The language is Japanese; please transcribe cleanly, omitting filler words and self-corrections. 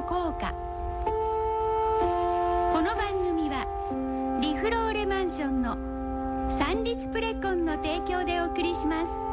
効果。この番組はリフローレマンションの三立プレコンの提供でお送りします。